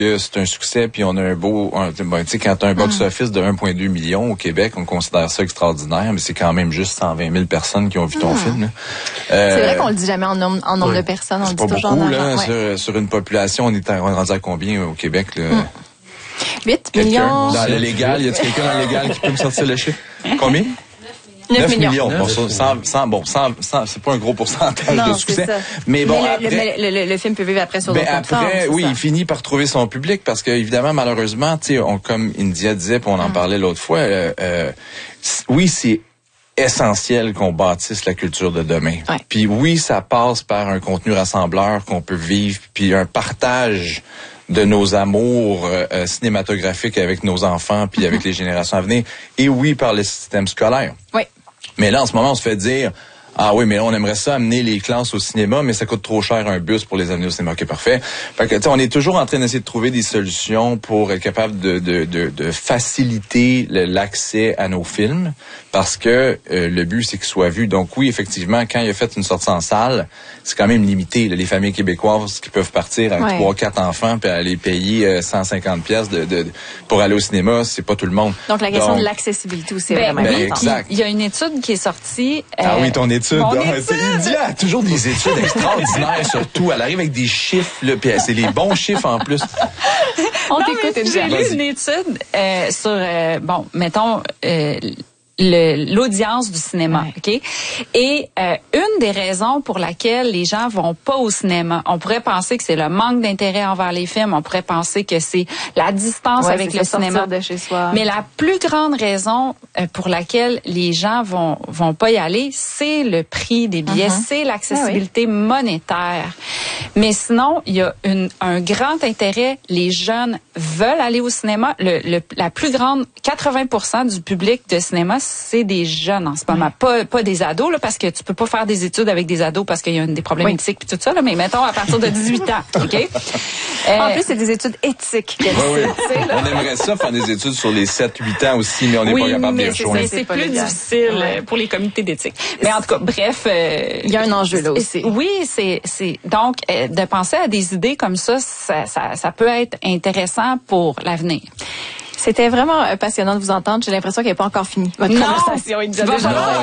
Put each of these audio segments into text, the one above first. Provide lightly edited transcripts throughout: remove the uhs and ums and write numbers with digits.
c'est un succès, puis on a tu sais, quand tu as un box-office de 1,2 million au Québec, on considère ça extraordinaire, mais c'est quand même juste 120 000 personnes qui ont vu ton film. Là. C'est vrai qu'on le dit jamais en nombre de personnes, on le dit toujours beaucoup, en là, argent. sur une population, on est rendu à combien au Québec? Là? 8 millions. Dans le légal, y a-t-il quelqu'un dans le légal qui peut me sortir le chiffre? Combien? 9 millions. Bon, c'est pas un gros pourcentage de succès. Mais bon, le film peut vivre après sur d'autres plateformes. Après, oui, il finit par trouver son public parce que, évidemment, malheureusement, tu sais, comme India disait, puis on en parlait l'autre fois, oui, c'est essentiel qu'on bâtisse la culture de demain. Ouais. Puis oui, ça passe par un contenu rassembleur qu'on peut vivre, puis un partage de nos amours cinématographiques avec nos enfants puis avec les générations à venir. Et oui, par le système scolaire. Oui. Mais là, en ce moment, on se fait dire, ah oui, mais là, on aimerait ça amener les classes au cinéma, mais ça coûte trop cher un bus pour les amener au cinéma. OK, parfait. Fait que, tu sais, on est toujours en train d'essayer de trouver des solutions pour être capable de faciliter l'accès à nos films parce que le but, c'est qu'ils soient vus. Donc oui, effectivement, quand il a fait une sortie en salle, c'est quand même limité. Là, les familles québécoises qui peuvent partir avec 3-4 enfants puis aller payer 150 pièces pour aller au cinéma, c'est pas tout le monde. Donc la question de l'accessibilité aussi est vraiment importante. Exact. Il y a une étude qui est sortie. Ah oui, ton étude. étude. Il y a toujours des études extraordinaires, surtout. Elle arrive avec des chiffres, là, puis c'est les bons chiffres en plus. On t'écoute. J'ai lu une étude sur, mettons, l'audience du cinéma, OK? Et une des raisons pour laquelle les gens vont pas au cinéma, on pourrait penser que c'est le manque d'intérêt envers les films, on pourrait penser que c'est la distance avec le cinéma. De chez soi. Mais la plus grande raison pour laquelle les gens vont pas y aller, c'est le prix des billets, c'est l'accessibilité monétaire. Mais sinon, il y a un grand intérêt. Les jeunes veulent aller au cinéma. La plus grande, 80% du public de cinéma, c'est des jeunes en ce moment, pas des ados, là, parce que tu peux pas faire des études avec des ados parce qu'il y a des problèmes éthiques puis tout ça, là, mais mettons à partir de 18 ans, OK? En plus, c'est des études éthiques. On aimerait ça faire des études sur les 7-8 ans aussi, mais on n'est pas capable de les rejoindre. C'est plus difficile pour les comités d'éthique. Mais en tout cas, bref... il y a un enjeu là aussi. Oui, c'est donc, de penser à des idées comme ça peut être intéressant pour l'avenir. C'était vraiment passionnant de vous entendre. J'ai l'impression qu'elle n'est pas encore finie, votre conversation. On va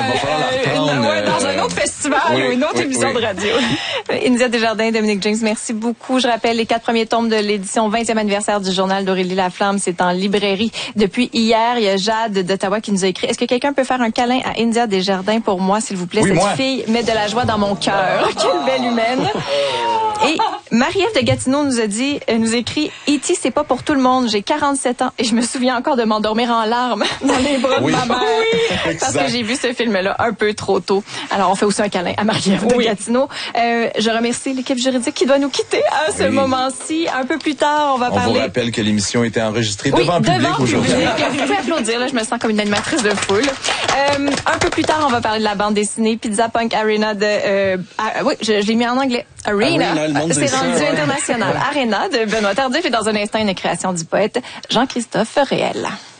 falloir dans un autre festival ou une autre émission de radio. India Desjardins, Dominique James, merci beaucoup. Je rappelle les 4 premiers tomes de l'édition 20e anniversaire du journal d'Aurélie Laflamme. C'est en librairie depuis hier. Il y a Jade d'Ottawa qui nous a écrit. Est-ce que quelqu'un peut faire un câlin à India Desjardins pour moi, s'il vous plaît? Oui, Cette fille met de la joie dans mon cœur. Quelle belle humaine. Et Marie-Ève de Gatineau nous écrit, E.T. c'est pas pour tout le monde. J'ai 47 ans et je me souviens encore de m'endormir en larmes dans les bras de ma mère. Parce que j'ai vu ce film-là un peu trop tôt. Alors, on fait aussi un câlin à Marie-Ève de Gatineau. Je remercie l'équipe juridique qui doit nous quitter à ce moment-ci. Un peu plus tard, on va parler... On vous rappelle que l'émission était enregistrée devant public aujourd'hui. Vous pouvez applaudir, là, je me sens comme une animatrice de foule. Un peu plus tard, on va parler de la bande dessinée Pizza Punk Arena de... oui, je l'ai mis en anglais. Arena c'est rendu international. Arena de Benoît Tardif et dans un instant, une création du poète Jean-Christophe Réel.